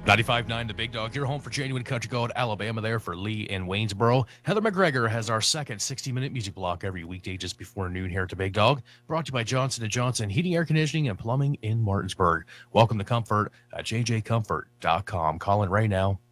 95.9 The Big Dog, your home for genuine country gold, Alabama there for Lee and Waynesboro. Heather McGregor has our second 60-minute music block every weekday just before noon here at the Big Dog, brought to you by Johnson & Johnson Heating, Air Conditioning, and Plumbing in Martinsburg. Welcome to Comfort at jjcomfort.com. Calling right now,